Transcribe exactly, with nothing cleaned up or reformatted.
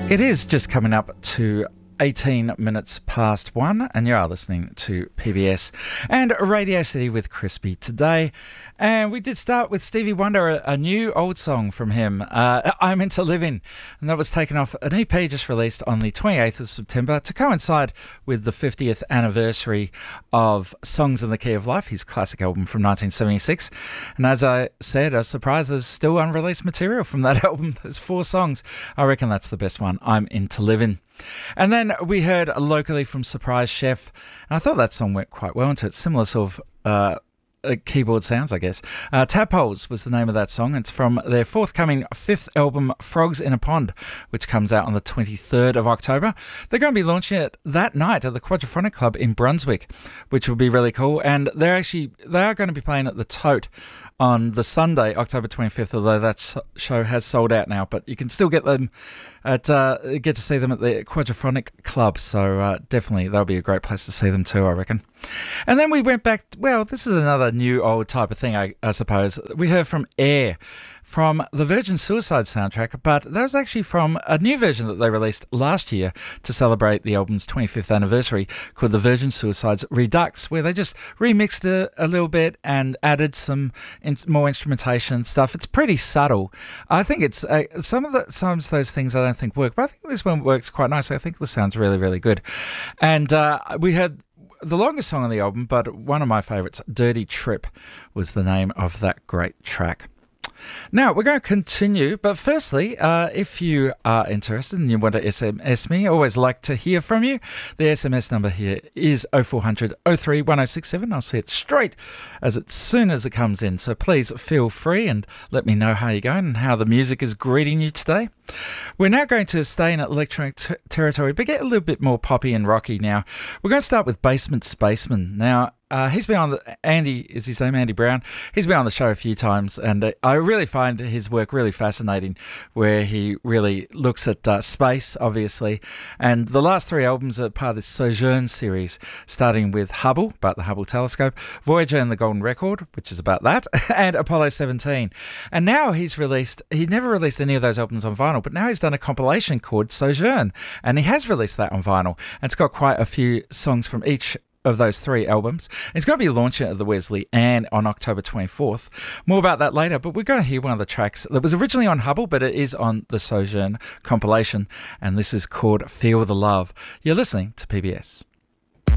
It is just coming up to eighteen minutes past one, and you are listening to P B S and Radio City with Crispy today. And we did start with Stevie Wonder, a, a new old song from him, uh, I'm Into Living, and that was taken off an E P just released on the twenty-eighth of September to coincide with the fiftieth anniversary of Songs in the Key of Life, his classic album from nineteen seventy-six. And as I said, I was surprised there's still unreleased material from that album. There's four songs. I reckon that's the best one, I'm Into Living. And then we heard locally from Surprise Chef, and I thought that song went quite well into it. Similar sort of uh, uh, keyboard sounds, I guess. Uh, Tadpoles was the name of that song. It's from their forthcoming fifth album, Frogs in a Pond, which comes out on the twenty-third of October. They're going to be launching it that night at the Quadraphonic Club in Brunswick, which will be really cool. And they're actually they are going to be playing at the Tote on the Sunday, October twenty-fifth, although that show has sold out now, but you can still get them at uh, get to see them at the Quadraphonic Club, so uh, definitely that'll be a great place to see them too, I reckon. And then we went back, well, this is another new old type of thing, I, I suppose. We heard from Air, from the Virgin Suicide soundtrack, but that was actually from a new version that they released last year to celebrate the album's twenty-fifth anniversary, called the Virgin Suicide's Redux, where they just remixed it a little bit and added some in- more instrumentation stuff. It's pretty subtle. I think it's uh, some of the some of those things I don't think work, but I think this one works quite nicely. I think this sounds really, really good. And uh, we heard the longest song on the album, but one of my favourites, Dirty Trip, was the name of that great track. Now, we're going to continue, but firstly, uh, if you are interested and you want to S M S me, I always like to hear from you. The S M S number here is oh four hundred, oh three, one oh six seven. I'll see it straight as, it, as soon as it comes in, so please feel free and let me know how you're going and how the music is greeting you today. We're now going to stay in electronic t- territory, but get a little bit more poppy and rocky now. We're going to start with Basement Spaceman. Now, Uh, he's been on the, Andy, is his name Andy Brown? He's been on the show a few times, and uh, I really find his work really fascinating, where he really looks at uh, space, obviously. And the last three albums are part of this Sojourn series, starting with Hubble, about the Hubble telescope, Voyager and the Golden Record, which is about that, and Apollo seventeen. And now he's released, he never released any of those albums on vinyl, but now he's done a compilation called Sojourn, and he has released that on vinyl. And it's got quite a few songs from each of those three albums. It's going to be launching at the Wesley and on October twenty-fourth. More about that later, but we're going to hear one of the tracks that was originally on Hubble, but it is on the Sojourn compilation, and this is called Feel the Love. You're listening to P B S.